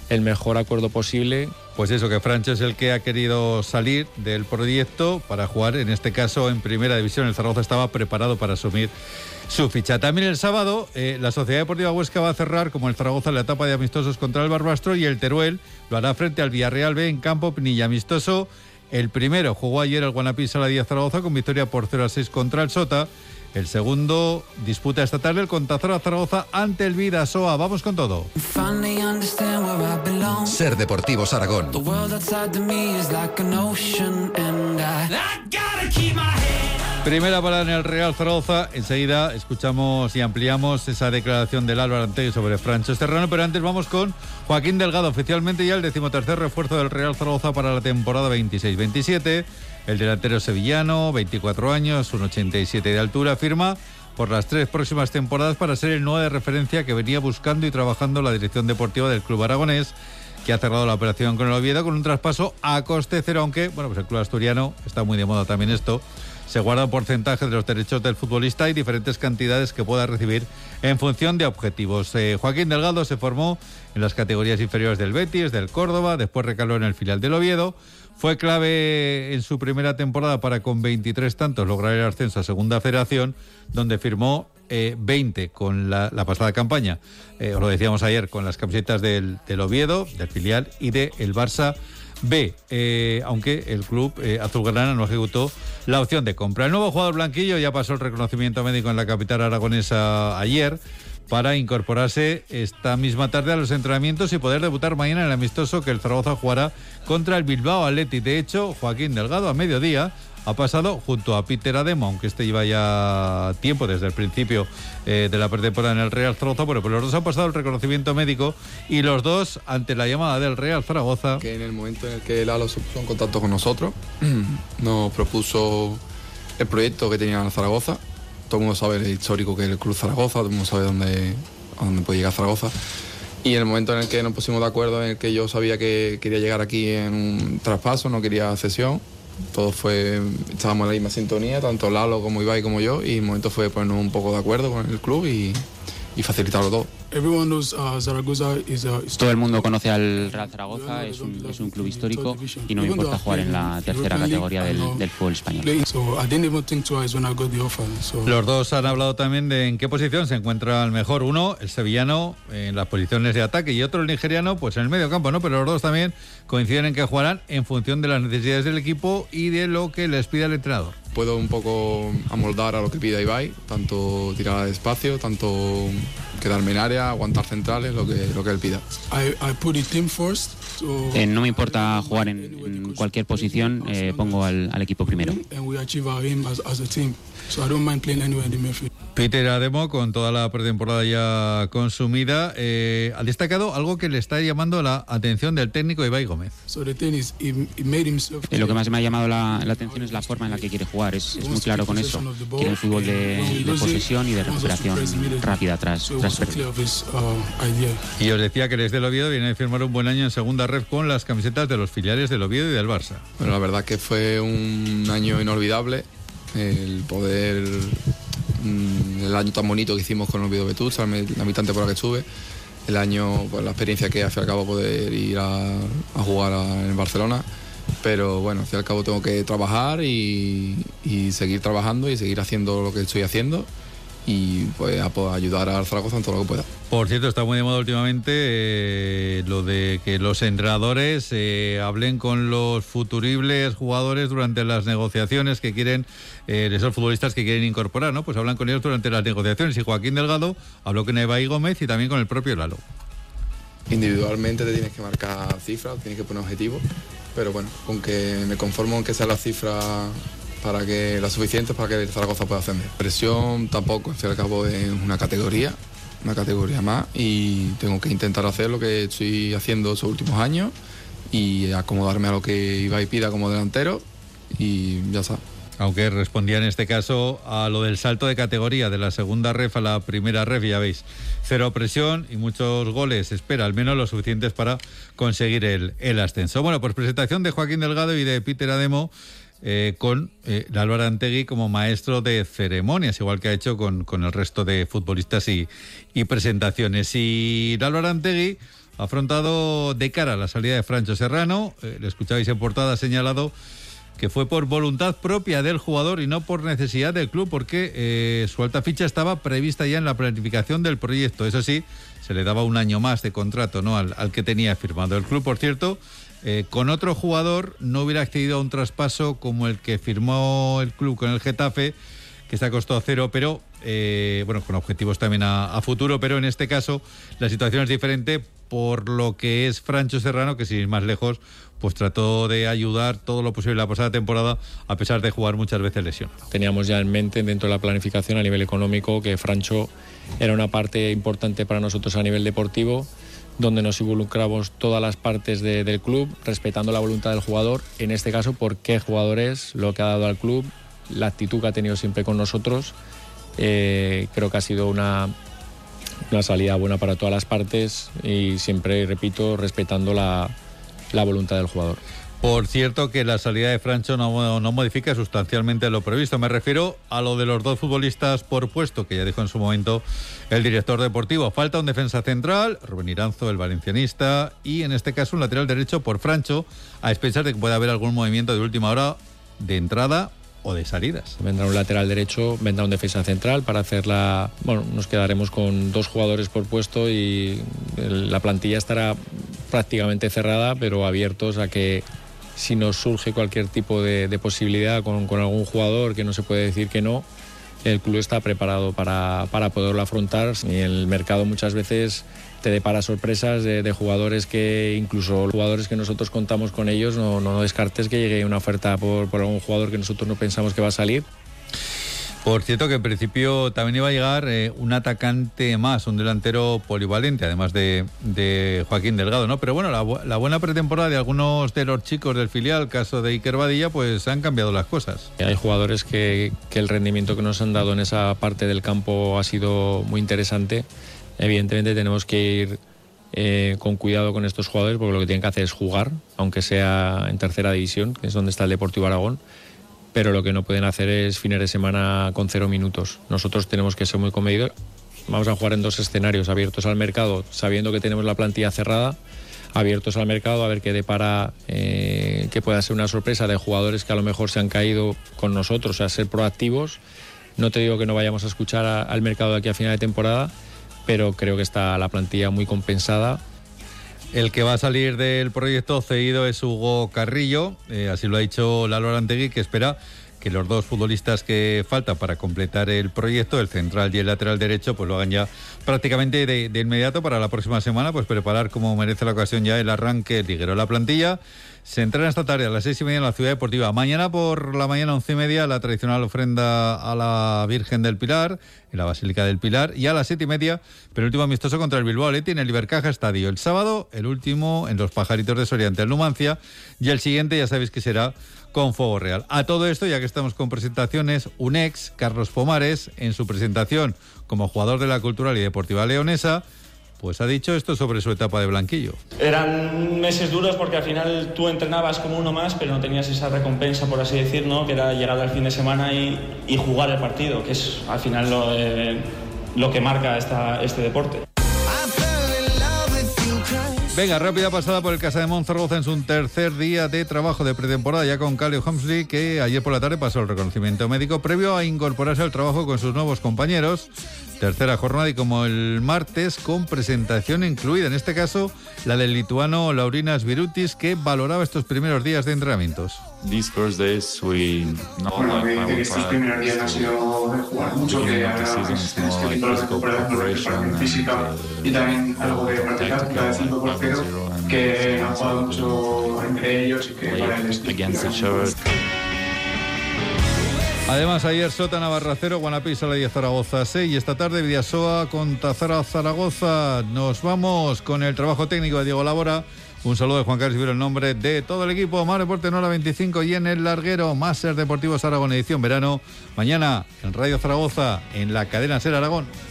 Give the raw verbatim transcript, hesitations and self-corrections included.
el mejor acuerdo posible. Pues eso, que Francho es el que ha querido salir del proyecto para jugar, en este caso, en Primera División. El Zaragoza estaba preparado para asumir su ficha. También el sábado, eh, la Sociedad Deportiva Huesca va a cerrar, como el Zaragoza, la etapa de amistosos contra el Barbastro, y el Teruel lo hará frente al Villarreal B en campo Pinilla amistoso. El primero jugó ayer el Guanapí Sala Díaz Zaragoza con victoria por cero a seis contra el Sota. El segundo disputa esta tarde el Contazora Zaragoza ante el Bidasoa. Vamos con todo. Ser Deportivos Aragón. Primera parada en el Real Zaragoza. Enseguida escuchamos y ampliamos esa declaración del Álvaro Antegui sobre Francho Serrano, pero antes vamos con Joaquín Delgado, oficialmente ya el decimotercer refuerzo del Real Zaragoza para la temporada veintiséis veintisiete. El delantero sevillano, veinticuatro años, uno ochenta y siete de altura, firma por las tres próximas temporadas para ser el nueve de referencia que venía buscando y trabajando la dirección deportiva del club aragonés, que ha cerrado la operación con el Oviedo con un traspaso a coste cero, aunque bueno, pues el club asturiano está muy de moda también esto. Se guarda un porcentaje de los derechos del futbolista y diferentes cantidades que pueda recibir en función de objetivos. Eh, Joaquín Delgado se formó en las categorías inferiores del Betis, del Córdoba, después recaló en el filial del Oviedo. Fue clave en su primera temporada para, con veintitrés tantos, lograr el ascenso a Segunda Federación, donde firmó eh, veinte con la, la pasada campaña. Eh, os lo decíamos ayer, con las camisetas del, del Oviedo, del filial y del Barça B, eh, aunque el club eh, azulgrana no ejecutó la opción de compra. El nuevo jugador blanquillo ya pasó el reconocimiento médico en la capital aragonesa ayer, para incorporarse esta misma tarde a los entrenamientos y poder debutar mañana en el amistoso que el Zaragoza jugará contra el Bilbao Athletic. De hecho, Joaquín Delgado a mediodía ha pasado junto a Peter Ademo, aunque este lleva ya tiempo desde el principio eh, de la pretemporada en el Real Zaragoza, pero pues los dos han pasado el reconocimiento médico y los dos, ante la llamada del Real Zaragoza, que en el momento en el que Lalo se puso en contacto con nosotros, nos propuso el proyecto que tenía el Zaragoza. Todo el mundo sabe el histórico que es el Club Zaragoza, todo el mundo sabe dónde, a dónde puede llegar Zaragoza. Y en el momento en el que nos pusimos de acuerdo, en el que yo sabía que quería llegar aquí en un traspaso, no quería cesión, todo fue, estábamos en la misma sintonía, tanto Lalo como Ibai como yo, y el momento fue ponernos un poco de acuerdo con el club y, y facilitarlo todo. Todo el mundo conoce al Real Zaragoza, es un, es un club histórico y no me importa jugar en la tercera categoría del, del fútbol español. Los dos han hablado también de en qué posición se encuentra el mejor. Uno, el sevillano, en las posiciones de ataque, y otro, el nigeriano, pues en el medio campo, ¿no? Pero los dos también coinciden en que jugarán en función de las necesidades del equipo y de lo que les pida el entrenador. Puedo un poco amoldar a lo que pida Ibai, tanto tirar de espacio, tanto quedarme en área, aguantar centrales, lo que, lo que él pida. I, I put the team first, so eh, no me importa jugar en, en cualquier posición, eh, pongo al, al equipo primero. Peter Ademo, con toda la pretemporada ya consumida, eh, ha destacado algo que le está llamando la atención del técnico Ibai Gómez. Eh, lo que más me ha llamado la, la atención es la forma en la que quiere jugar, es, es muy claro con eso. Quiere un fútbol de, de posesión y de recuperación rápida tras, tras pérdida. Y os decía que desde el Oviedo viene a firmar un buen año en segunda red con las camisetas de los filiales del Oviedo y del Barça. Bueno, la verdad que fue un año inolvidable, el poder, el año tan bonito que hicimos con el Oviedo Vetusta, la mitad temporada que estuve, el año, pues la experiencia que al fin y al cabo poder ir a, a jugar a, en Barcelona, pero bueno, al fin y al cabo tengo que trabajar y, y seguir trabajando y seguir haciendo lo que estoy haciendo y pues a, a ayudar al Zaragoza en todo lo que pueda. Por cierto, está muy de moda últimamente eh, lo de que los entrenadores eh, hablen con los futuribles jugadores durante las negociaciones que quieren, eh, esos futbolistas que quieren incorporar, ¿no? Pues hablan con ellos durante las negociaciones, y Joaquín Delgado habló con Ibai Gómez y también con el propio Lalo. Individualmente te tienes que marcar cifras, tienes que poner objetivos, pero bueno, con que me conformo en que sea la cifra para que las suficientes para que el Zaragoza pueda ascender. Presión tampoco, al fin y al cabo es una categoría, una categoría más, y tengo que intentar hacer lo que estoy haciendo estos últimos años y acomodarme a lo que Ibai pida como delantero y ya está. Aunque respondía en este caso a lo del salto de categoría de la segunda ref a la primera ref, ya veis, cero presión y muchos goles, espera al menos lo suficientes para conseguir el, el ascenso. Bueno, pues presentación de Joaquín Delgado y de Peter Ademo, Eh, con eh, Álvaro Antegui como maestro de ceremonias, igual que ha hecho con, con el resto de futbolistas y, y presentaciones. Y Álvaro Antegui ha afrontado de cara a la salida de Francho Serrano. Eh, le escuchabais en portada, ha señalado que fue por voluntad propia del jugador y no por necesidad del club, porque eh, su alta ficha estaba prevista ya en la planificación del proyecto. Eso sí, se le daba un año más de contrato, ¿no?, al, al que tenía firmado. El club, por cierto, eh, con otro jugador no hubiera accedido a un traspaso como el que firmó el club con el Getafe, que está a costo cero, pero eh, bueno, con objetivos también a, a futuro, pero en este caso la situación es diferente, por lo que es Francho Serrano, que sin ir más lejos, pues trató de ayudar todo lo posible la pasada temporada, a pesar de jugar muchas veces lesionado. Teníamos ya en mente, dentro de la planificación a nivel económico, que Francho era una parte importante para nosotros a nivel deportivo, donde nos involucramos todas las partes de, del club, respetando la voluntad del jugador, en este caso por qué jugador es, lo que ha dado al club, la actitud que ha tenido siempre con nosotros. Eh, creo que ha sido una, una salida buena para todas las partes y siempre, repito, respetando la, la voluntad del jugador. Por cierto, que la salida de Francho no, no modifica sustancialmente lo previsto. Me refiero a lo de los dos futbolistas por puesto, que ya dijo en su momento el director deportivo. Falta un defensa central, Rubén Iranzo, el valencianista, y en este caso un lateral derecho por Francho, a expensas de que pueda haber algún movimiento de última hora de entrada o de salidas. Vendrá un lateral derecho, vendrá un defensa central para hacerla. Bueno, nos quedaremos con dos jugadores por puesto y el, la plantilla estará prácticamente cerrada, pero abiertos a que si nos surge cualquier tipo de, de posibilidad con, con algún jugador, que no se puede decir que no, el club está preparado para, para poderlo afrontar. Y el mercado muchas veces te depara sorpresas de, de jugadores que, incluso jugadores que nosotros contamos con ellos, no, no descartes que llegue una oferta por, por algún jugador que nosotros no pensamos que va a salir. Por cierto, que en principio también iba a llegar eh, un atacante más, un delantero polivalente, además de, de Joaquín Delgado, ¿no? Pero bueno, la, la buena pretemporada de algunos de los chicos del filial, caso de Iker Badilla, pues han cambiado las cosas. Hay jugadores que, que el rendimiento que nos han dado en esa parte del campo ha sido muy interesante. Evidentemente tenemos que ir eh, con cuidado con estos jugadores, porque lo que tienen que hacer es jugar, aunque sea en tercera división, que es donde está el Deportivo Aragón. Pero lo que no pueden hacer es fines de semana con cero minutos. Nosotros tenemos que ser muy comedidos. Vamos a jugar en dos escenarios, abiertos al mercado, sabiendo que tenemos la plantilla cerrada, abiertos al mercado a ver qué depara, eh, que pueda ser una sorpresa de jugadores que a lo mejor se han caído con nosotros, o sea, ser proactivos. No te digo que no vayamos a escuchar a, al mercado de aquí a final de temporada, pero creo que está la plantilla muy compensada. El que va a salir del proyecto cedido es Hugo Carrillo, eh, así lo ha dicho Lalo Arantegui, que espera que los dos futbolistas que faltan para completar el proyecto, el central y el lateral derecho, pues lo hagan ya prácticamente de, de inmediato para la próxima semana, pues preparar como merece la ocasión ya el arranque liguero. La plantilla se entrena esta tarde a las seis y media en la Ciudad Deportiva. Mañana por la mañana, once y media, la tradicional ofrenda a la Virgen del Pilar, en la Basílica del Pilar, y a las siete y media, penúltimo amistoso contra el Bilbao Athletic en el Ibercaja Estadio. El sábado, el último en los Pajaritos de Soria ante el Numancia, y el siguiente ya sabéis que será con Fuego Real. A todo esto, ya que estamos con presentaciones, un ex, Carlos Pomares, en su presentación como jugador de la Cultural y Deportiva Leonesa, pues ha dicho esto sobre su etapa de Blanquillo. Eran meses duros porque al final tú entrenabas como uno más, pero no tenías esa recompensa, por así decir, ¿no? Que era llegar al fin de semana y, y jugar el partido, que es al final lo, eh, lo que marca esta, este deporte. Venga, rápida pasada por el Casademont Zaragoza en su tercer día de trabajo de pretemporada, ya con Calio Humsley, que ayer por la tarde pasó el reconocimiento médico previo a incorporarse al trabajo con sus nuevos compañeros. Tercera jornada y como el martes, con presentación incluida, en este caso la del lituano Laurinas Virutis, que valoraba estos primeros días de entrenamientos. These first days we no bueno, que, que estos primeros días han sido de jugar mucho, que ahora pues, tienes que ir recuperando la preparación física y también algo de practicar, cada cinco por cero, que han jugado mucho entre ellos y que para el estilo. Además, ayer Sota Navarra cero, Guanapí Sala diez Zaragoza seis, y esta tarde Vidasoa contra Zara Zaragoza. Nos vamos con el trabajo técnico de Diego Labora. Un saludo de Juan Carlos Ibero en nombre de todo el equipo. Mar Deporte Nora veinticinco y en el larguero Máster Deportivos Aragón edición verano. Mañana en Radio Zaragoza, en la cadena Ser Aragón.